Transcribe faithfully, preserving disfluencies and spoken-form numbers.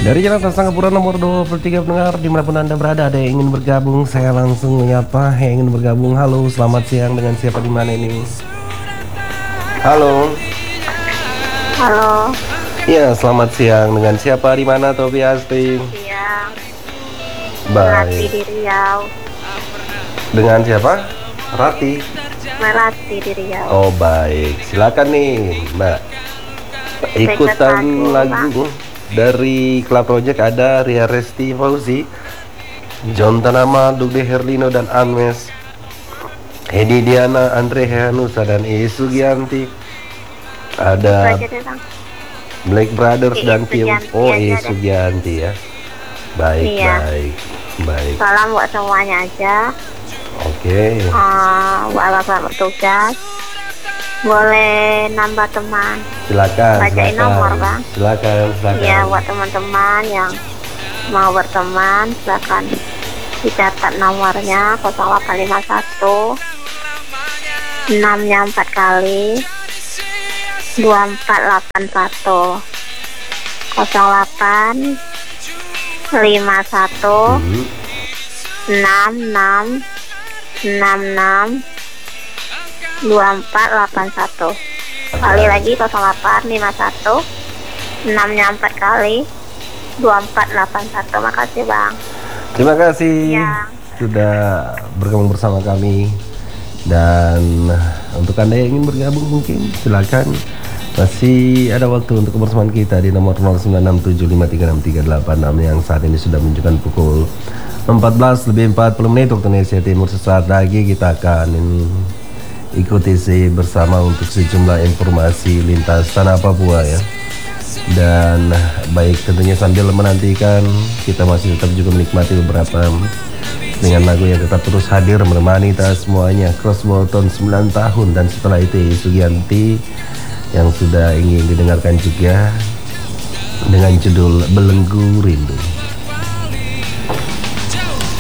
Dari Jalan Sangapura nomor dua puluh tiga pendengar dimanapun Anda berada, ada yang ingin bergabung, saya langsung menyapa yang ingin bergabung. Halo, selamat siang, dengan siapa di mana ini? Halo. Halo. Iya, selamat siang, dengan siapa di mana Tobi Asti? Siang. Baik. Melati di Riau. Dengan siapa? Rati. Melati di Riau. Oh baik, silakan nih Mbak. Ikutan lagu, lagu dari Club Project ada Ria Resti Fauzi, John Tanama, Dugde Herlino dan Anmes, Hedi Diana, Andre Heanusa dan Iis Sugianti. Ada Black Brothers dan Kim. Oh, Iis Sugianti ya. Baik, iya. baik, baik. Salam buat semuanya aja. Oke. Okay. Uh, buat bapak bertugas. Boleh nambah teman. Silakan. Bacain silakan. nomor bang. Silakan, silakan. Iya, buat teman-teman yang mau berteman, silakan dicatat nomornya nol delapan lima satu enam nya empat kali dua empat delapan satu nol delapan lima satu enam enam enam enam dua empat delapan satu. Kali lagi nol delapan lima satu enam nya empat kali dua empat delapan satu. Makasih bang. Terima kasih ya. Sudah bergabung bersama kami. Dan untuk Anda yang ingin bergabung mungkin silakan, masih ada waktu untuk kebersamaan kita di nomor nol sembilan enam tujuh lima tiga enam tiga delapan enam yang saat ini sudah menunjukkan pukul empat belas lebih empat puluh menit waktu Indonesia Timur. Sesaat lagi kita akan ikuti sih bersama untuk sejumlah informasi lintas tanah Papua ya. Dan baik, tentunya sambil menantikan kita masih tetap juga menikmati beberapa dengan lagu yang tetap terus hadir menemani kita semuanya. Crossbow tahun sembilan tahun, dan setelah itu Iis Sugianti yang sudah ingin didengarkan juga dengan judul Belenggu Rindu.